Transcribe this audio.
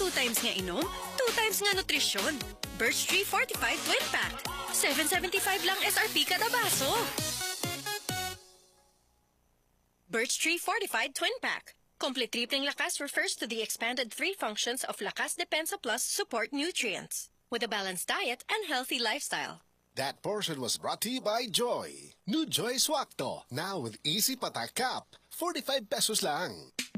2 times nga inom, 2 times nga nutrisyon. Birch Tree Fortified Twin Pack. 7.75 lang SRP kada baso. Birch Tree Fortified Twin Pack. Complete tripling lakas refers to the expanded 3 functions of Lakas Depensa Plus support nutrients. With a balanced diet and healthy lifestyle. That portion was brought to you by Joy. New Joy Swakto, now with easy patak cap. 45 pesos lang.